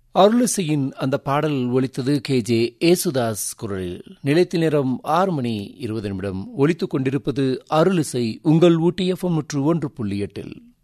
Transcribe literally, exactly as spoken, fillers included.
அருளிசையின் அந்த பாடல் ஒலித்தது கே ஜே ஏசுதாஸ் குரலில். நிலைத்த நேரம் ஆறு மணி இருபது நிமிடம். ஒலித்துக் கொண்டிருப்பது அருளிசை உங்கள் ஊட்டி எஃப்எம் நூற்று ஒன்று புள்ளி எட்டில்.